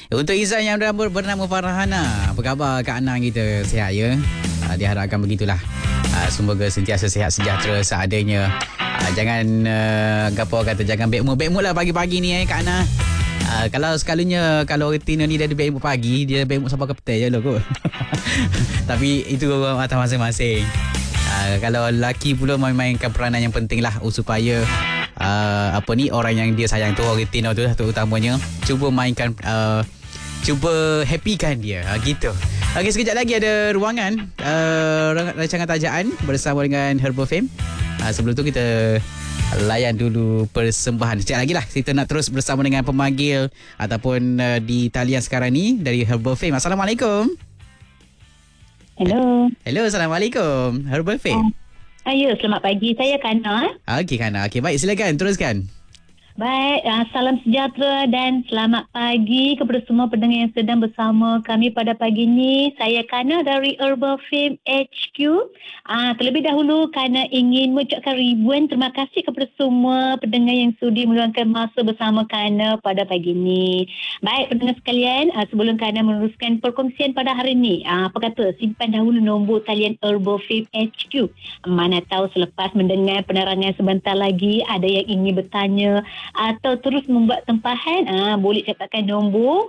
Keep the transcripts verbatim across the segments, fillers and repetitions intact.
Untuk Izan yang rambut bernama Farhana, apa khabar Kak Anang kita? Sihat ya? Uh, diharapkan begitulah. Uh, semoga sentiasa sihat sejahtera seadanya. Uh, jangan uh, gapo kata jangan bad mood. Bad mood lah pagi-pagi ni eh Kak Anang. Uh, kalau sekalunya kalau Tina ni dia ada bad mood pagi, dia bad mood sampai ke petang je lah kot. Tapi itu atas masing-masing. Uh, kalau lelaki pula memainkan peranan yang penting lah supaya uh, apa ni orang yang dia sayang tu, orang Tina tu lah terutamanya, cuba mainkan uh, cuba happykan dia uh, gitu. Okey, sekejap lagi ada ruangan uh, rancangan tajaan bersama dengan Herbal Fame. Uh, sebelum tu kita layan dulu persembahan. Sekejap lagi lah kita nak terus bersama dengan pemanggil ataupun uh, di talian sekarang ni dari Herbal Fame. Assalamualaikum. Hello. Hello, Assalamualaikum. Herbal Fame. Uh, ya, selamat pagi. Saya Kana. Okey, Kana. Okey, baik. Silakan, teruskan. Baik, uh, salam sejahtera dan selamat pagi kepada semua pendengar yang sedang bersama kami pada pagi ini. Saya Kana dari Herbal Fame H Q. Uh, terlebih dahulu Kana ingin mengucapkan ribuan terima kasih kepada semua pendengar yang sudi meluangkan masa bersama Kana pada pagi ini. Baik pendengar sekalian, uh, sebelum Kana meneruskan perkongsian pada hari ini, uh, apa kata simpan dahulu nombor talian Herbal Fame H Q. Mana tahu selepas mendengar penerangan sebentar lagi ada yang ingin bertanya atau terus membuat tempahan, ah, boleh catatkan nombor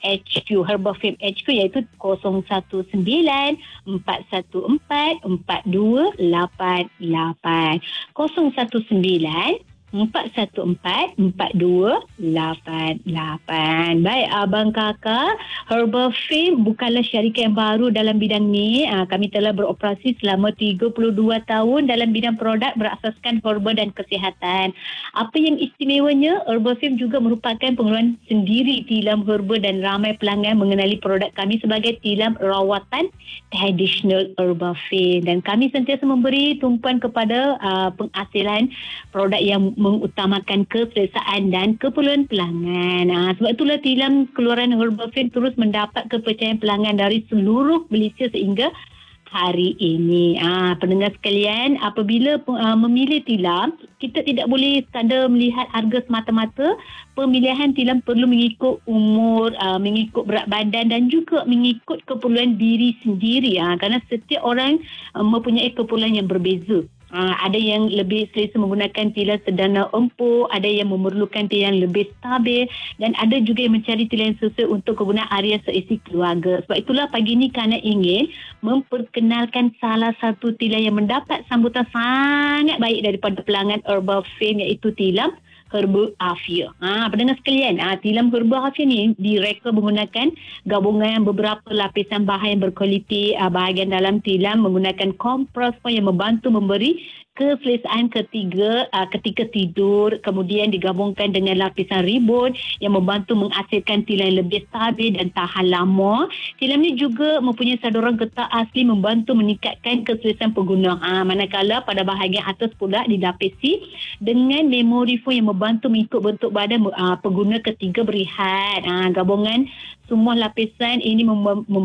H Q Herbal Fame H Q iaitu kosong satu sembilan empat satu empat empat dua lapan lapan kosong satu sembilan empat satu empat empat dua lapan lapan. Baik abang kakak, Herbal Fame bukanlah syarikat yang baru dalam bidang ni. Aa, kami telah beroperasi selama tiga puluh dua tahun dalam bidang produk berasaskan herba dan kesihatan. Apa yang istimewanya, Herbal Fame juga merupakan pengeluaran sendiri tilam herba dan ramai pelanggan mengenali produk kami sebagai tilam rawatan tradisional Herbal Fame. Dan kami sentiasa memberi tumpuan kepada aa, penghasilan produk yang mengutamakan keselesaan dan keperluan pelanggan. Ha, sebab itulah tilam keluaran Herbal Fame terus mendapat kepercayaan pelanggan dari seluruh Malaysia sehingga hari ini. Ha, pendengar sekalian, apabila uh, memilih tilam, kita tidak boleh sekadar melihat harga semata-mata. Pemilihan tilam perlu mengikut umur, uh, mengikut berat badan dan juga mengikut keperluan diri sendiri. Ha, kerana setiap orang uh, mempunyai keperluan yang berbeza. Uh, ada yang lebih selesa menggunakan tilam sederhana empuk, ada yang memerlukan tilam yang lebih stabil dan ada juga yang mencari tilam yang sesuai untuk kegunaan area seisi keluarga. Sebab itulah pagi ini Kana ingin memperkenalkan salah satu tilam yang mendapat sambutan sangat baik daripada pelanggan Herbal Fame iaitu tilam Herba Afia. Ha, pendengar sekalian, ha, tilam Herba Afia ni direka menggunakan gabungan beberapa lapisan bahan yang berkualiti. Ha, bahagian dalam tilam menggunakan kompres yang membantu memberi keselesaan ketiga uh, ketika tidur, kemudian digabungkan dengan lapisan ribon yang membantu menghasilkan tilam yang lebih stabil dan tahan lama. Tilam ni juga mempunyai saduran getah asli membantu meningkatkan keselesaan pengguna. Ha, manakala pada bahagian atas pula dilapisi dengan memori foam yang membantu mengikut bentuk badan uh, pengguna ketika berehat. Ha, gabungan semua lapisan ini mem- mem-